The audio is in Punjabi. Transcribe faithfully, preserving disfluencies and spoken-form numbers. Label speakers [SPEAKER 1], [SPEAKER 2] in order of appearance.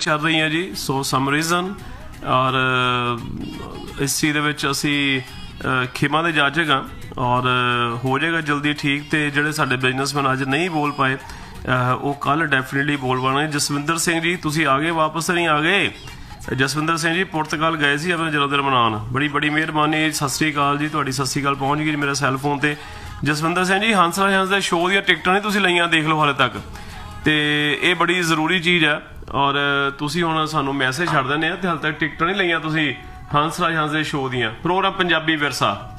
[SPEAKER 1] ਚੱਲ ਰਹੀਆਂ ਜੀ, ਸੋ ਸਮ ਰੀਜ਼ਨ ਔਰ ਇਸ ਚੀਜ਼ ਦੇ ਵਿੱਚ ਅਸੀਂ ਖਿਮਾ ਦੇ ਜਾਚਕ ਹਾਂ ਔਰ ਹੋ ਜਾਏਗਾ ਜਲਦੀ ਠੀਕ। ਤੇ ਜਿਹੜੇ ਸਾਡੇ ਬਿਜ਼ਨਸਮੈਨ ਅੱਜ ਨਹੀਂ ਬੋਲ ਪਾਏ ਉਹ ਕੱਲ ਡੈਫੀਨੇਟਲੀ ਬੋਲ ਪਾਉਣਗੇ। ਜਸਵਿੰਦਰ ਸਿੰਘ ਜੀ ਤੁਸੀਂ ਆ ਗਏ, ਵਾਪਸ ਨਹੀਂ ਆ ਗਏ। ਜਸਵਿੰਦਰ ਸਿੰਘ ਜੀ ਪੁਰਤਗਾਲ ਗਏ ਸੀ ਆਪਣਾ ਜਨਮ ਦਿਨ ਮਨਾਉਣ, ਬੜੀ ਬੜੀ ਮਿਹਰਬਾਨੀ। ਸਤਿ ਸ਼੍ਰੀ ਅਕਾਲ ਜੀ, ਤੁਹਾਡੀ ਸਤਿ ਸ਼੍ਰੀ ਅਕਾਲ ਪਹੁੰਚ ਗਈ ਮੇਰੇ ਸੈੱਲ ਫੋਨ ਤੇ। ਜਸਵਿੰਦਰ ਸਿੰਘ ਜੀ ਹੰਸ ਰਾਜ ਹੰਸ ਦੇ ਸ਼ੋਅ ਦੀਆਂ ਟਿਕਟਾਂ ਨਹੀਂ ਤੁਸੀਂ ਲਈਆਂ, ਦੇਖ ਲਓ ਹਾਲੇ ਤੱਕ, ਤੇ ਇਹ ਬੜੀ ਜ਼ਰੂਰੀ ਚੀਜ਼ ਹੈ। ਔਰ ਤੁਸੀਂ ਹੁਣ ਸਾਨੂੰ ਮੈਸੇਜ ਛੱਡ ਦਿੰਦੇ ਆ ਤੇ ਹਾਲੇ ਤੱਕ ਟਿਕਟਾਂ ਨਹੀਂ ਲਈਆਂ ਤੁਸੀਂ ਹੰਸ ਰਾਜ ਹੰਸ ਦੇ ਸ਼ੋਅ ਦੀਆਂ, ਪ੍ਰੋਗਰਾਮ ਪੰਜਾਬੀ ਵਿਰਸਾ।